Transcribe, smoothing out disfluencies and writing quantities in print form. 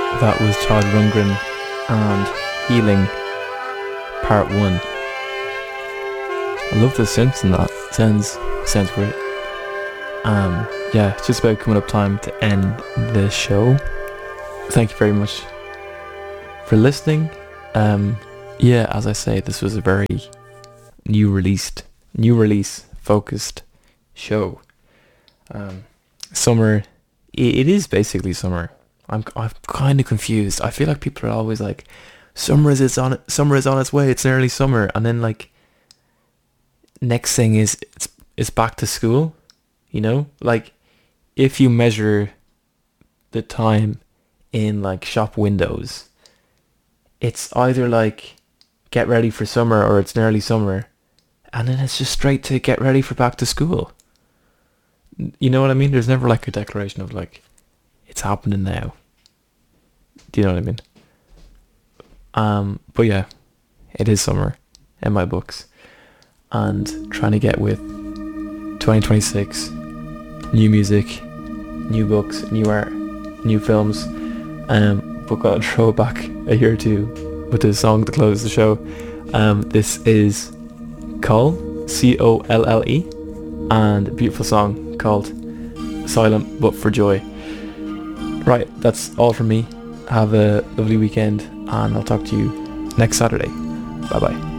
That was Todd Rundgren and Healing Part 1. I love the synths in that. Sounds great. Yeah, it's just about coming up time to end the show. Thank you very much for listening. Yeah, as I say, this was a very new release focused show. Summer, it is basically summer. I'm kind of confused. I feel like people are always like, summer is on its way. It's nearly summer, and then like next thing is it's back to school. You know, like if you measure the time in like shop windows, it's either like get ready for summer or it's nearly summer, and then it's just straight to get ready for back to school. You know what I mean? There's never like a declaration of like it's happening now. Do you know what I mean? But yeah, it is summer in my books, and trying to get with 2026, new music, new books, new art, new films. But gotta throw it back a year or two with the song to close the show. This is Colle, Colle, and a beautiful song called Silent But For Joy. Right, that's all from me. Have a lovely weekend, and I'll talk to you next Saturday. Bye bye.